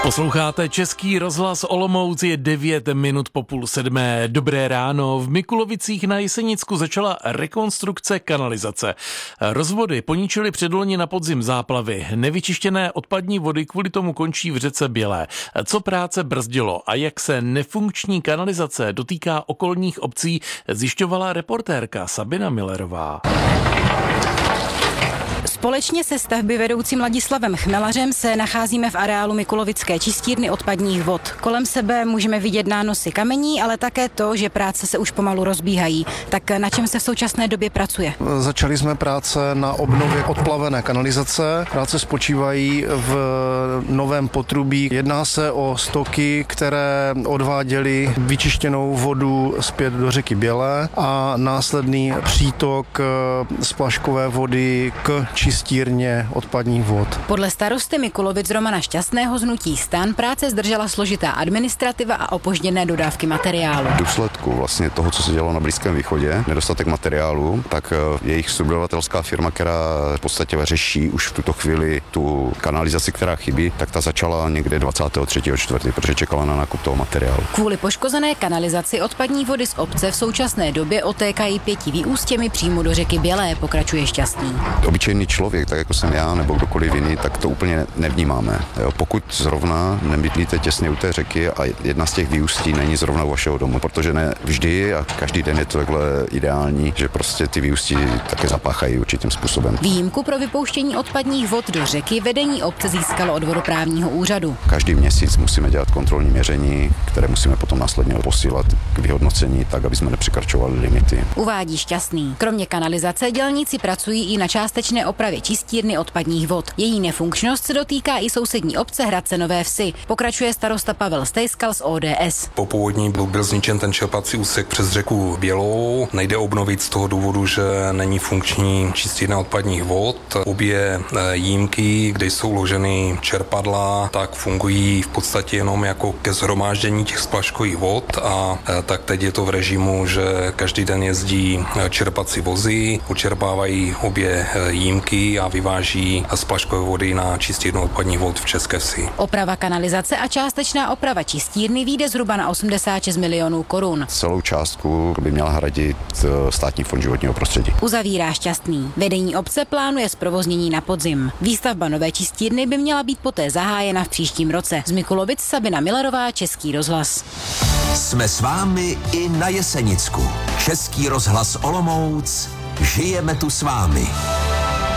Posloucháte Český rozhlas Olomouc, je 9 minut po 6:30. Dobré ráno. V Mikulovicích na Jesenicku začala rekonstrukce kanalizace. Rozvody poničily předloni na podzim záplavy. Nevyčištěné odpadní vody kvůli tomu končí v řece Bělé. Co práce brzdilo a jak se nefunkční kanalizace dotýká okolních obcí, zjišťovala reportérka Sabina Millerová. Společně se stavby vedoucím Ladislavem Chmelařem se nacházíme v areálu Mikulovické čistírny odpadních vod. Kolem sebe můžeme vidět nánosy kamení, ale také to, že práce se už pomalu rozbíhají. Tak na čem se v současné době pracuje? Začali jsme práce na obnově odplavené kanalizace. Práce spočívají v novém potrubí. Jedná se o stoky, které odváděly vyčištěnou vodu zpět do řeky Bělé a následný přítok splaškové vody k čistírně odpadních vod. Podle starosty Mikulovic Romana Šťastného z hnutí STAN práce zdržela složitá administrativa a opožděné dodávky materiálu. V důsledku vlastně toho, co se dělalo na Blízkém východě, nedostatek materiálu, tak jejich subdodavatelská firma, která v podstatě řeší už v tuto chvíli tu kanalizaci, která chybí, tak ta začala někde 23.4., protože čekala na nákup toho materiálu. Kvůli poškozené kanalizaci odpadní vody z obce v současné době otékají 5 výústěmi přímo do řeky Bělé, pokračuje Šťastný. Obyčejný člověk, tak jako jsem já nebo kdokoliv jiný, tak to úplně nevnímáme. Pokud zrovna nebydlíte těsně u té řeky a jedna z těch vyústí není zrovna u vašeho domu, protože ne vždy a každý den je to takhle ideální, že prostě ty vyústí také zapáchají určitým způsobem. Výjimku pro vypouštění odpadních vod do řeky vedení obce získalo od vodoprávního úřadu. Každý měsíc musíme dělat kontrolní měření, které musíme potom následně posílat k vyhodnocení tak, aby jsme nepřekračovali limity. Uvádí Šťastný. Kromě kanalizace dělníci pracují i na částečné opravě čistírny odpadních vod. Její nefunkčnost se dotýká i sousední obce Hradce Nové Vsi. Pokračuje starosta Pavel Stejskal z ODS. Po povodní byl zničen ten čerpací úsek přes řeku Bělou. Nejde obnovit z toho důvodu, že není funkční čistírna odpadních vod. Obě jímky, kde jsou uloženy čerpadla, tak fungují v podstatě jenom jako ke shromáždění těch splaškových vod a tak teď je to v režimu, že každý den jezdí čerpací vozy, učerpávají obě jímky a vyváží splaškové vody na čistírnu odpadních vod v České Vsi. Oprava kanalizace a částečná oprava čistírny vyjde zhruba na 86 milionů korun. Celou částku by měla hradit Státní fond životního prostředí. Uzavírá Šťastný. Vedení obce plánuje zprovoznění na podzim. Výstavba nové čistírny by měla být poté zahájena v příštím roce. Z Mikulovic Sabina Millerová, Český rozhlas. Jsme s vámi i na Jesenicku. Český rozhlas Olomouc. Žijeme tu s vámi.